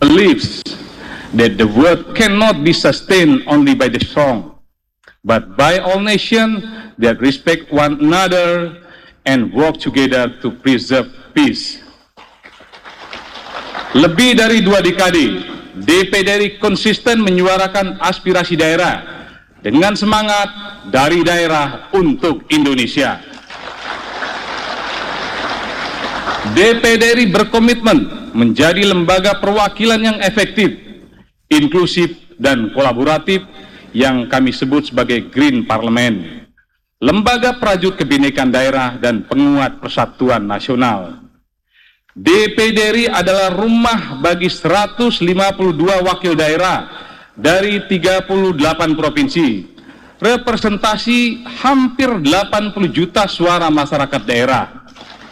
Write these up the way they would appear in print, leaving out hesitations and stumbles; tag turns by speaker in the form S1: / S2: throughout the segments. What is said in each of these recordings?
S1: believes that the world cannot be sustained only by the strong, but by all nations that respect one another and work together to preserve peace. Lebih dari 2 dekade, DPD konsisten menyuarakan aspirasi daerah dengan semangat dari daerah untuk Indonesia. DPD berkomitmen menjadi lembaga perwakilan yang efektif, inklusif, dan kolaboratif yang kami sebut sebagai Green Parliament, lembaga prajurit kebinekaan daerah dan penguat persatuan nasional. DPD adalah rumah bagi 152 wakil daerah dari 38 provinsi, representasi hampir 80 juta suara masyarakat daerah.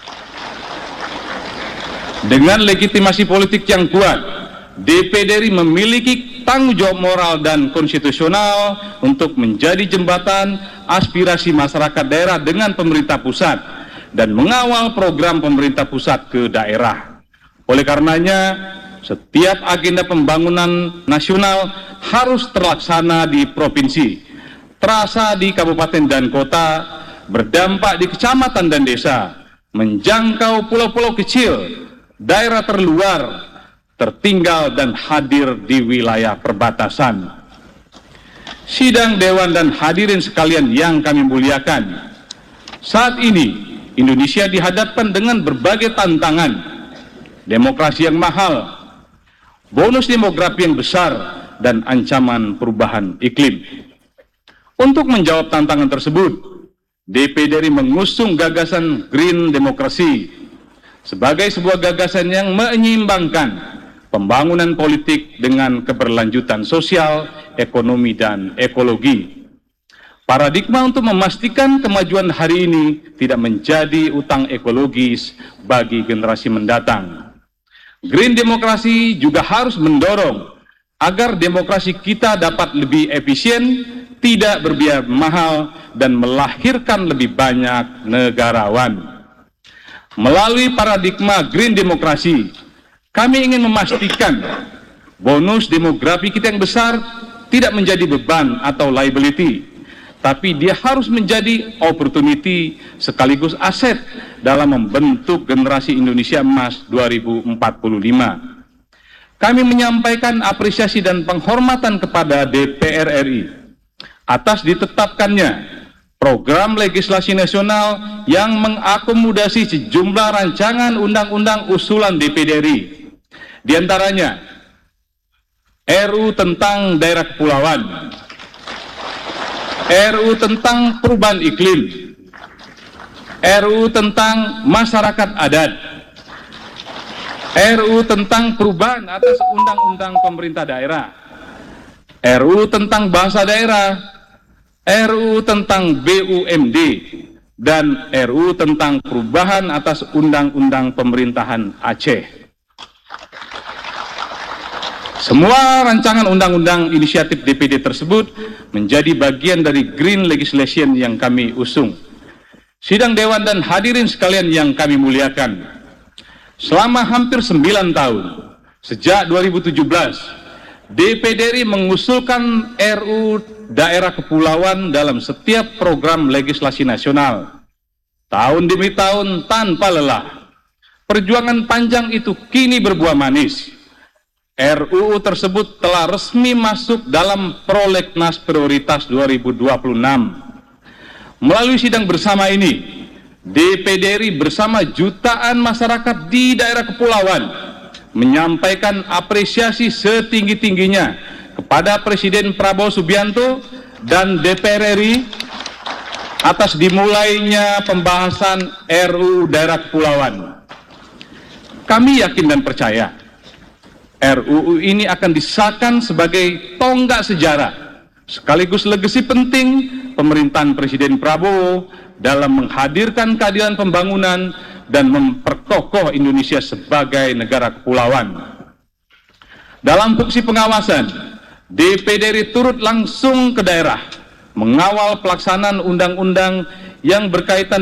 S1: Dengan legitimasi politik yang kuat, DPD memiliki tanggung jawab moral dan konstitusional untuk menjadi jembatan aspirasi masyarakat daerah dengan pemerintah pusat dan mengawal program pemerintah pusat ke daerah. Oleh karenanya, setiap agenda pembangunan nasional harus terlaksana di provinsi, terasa di kabupaten dan kota, berdampak di kecamatan dan desa, menjangkau pulau-pulau kecil, daerah terluar, tertinggal, dan hadir di wilayah perbatasan. Sidang Dewan dan hadirin sekalian yang kami muliakan, saat ini Indonesia dihadapkan dengan berbagai tantangan, demokrasi yang mahal, bonus demografi yang besar, dan ancaman perubahan iklim. Untuk menjawab tantangan tersebut, DPD mengusung gagasan Green Demokrasi sebagai sebuah gagasan yang menyeimbangkan pembangunan politik dengan keberlanjutan sosial, ekonomi, dan ekologi. Paradigma untuk memastikan kemajuan hari ini tidak menjadi utang ekologis bagi generasi mendatang. Green Demokrasi juga harus mendorong agar demokrasi kita dapat lebih efisien, tidak berbiaya mahal, dan melahirkan lebih banyak negarawan. Melalui paradigma Green Demokrasi, kami ingin memastikan bonus demografi kita yang besar tidak menjadi beban atau liability, tapi dia harus menjadi opportunity sekaligus aset dalam membentuk generasi Indonesia Emas 2045. Kami menyampaikan apresiasi dan penghormatan kepada DPR RI atas ditetapkannya program legislasi nasional yang mengakomodasi sejumlah rancangan undang-undang usulan DPD RI. Di antaranya RUU tentang daerah kepulauan, RUU tentang perubahan iklim, RUU tentang masyarakat adat, RUU tentang perubahan atas undang-undang pemerintah daerah, RUU tentang bahasa daerah, RUU tentang BUMD, dan RUU tentang perubahan atas undang-undang pemerintahan Aceh. Semua rancangan undang-undang inisiatif DPD tersebut menjadi bagian dari Green Legislation yang kami usung. Sidang Dewan dan hadirin sekalian yang kami muliakan, selama hampir 9 tahun, sejak 2017, DPD mengusulkan RUU Daerah Kepulauan dalam setiap program legislasi nasional. Tahun demi tahun tanpa lelah. Perjuangan panjang itu kini berbuah manis. RUU tersebut telah resmi masuk dalam Prolegnas Prioritas 2026. Melalui sidang bersama ini, DPD bersama jutaan masyarakat di daerah kepulauan menyampaikan apresiasi setinggi-tingginya kepada Presiden Prabowo Subianto dan DPR RI atas dimulainya pembahasan RUU Daerah Kepulauan. Kami yakin dan percaya RUU ini akan disahkan sebagai tonggak sejarah sekaligus legasi penting pemerintahan Presiden Prabowo dalam menghadirkan keadilan pembangunan dan memperkokoh Indonesia sebagai negara kepulauan. Dalam fungsi pengawasan, DPD turut langsung ke daerah, mengawal pelaksanaan undang-undang yang berkaitan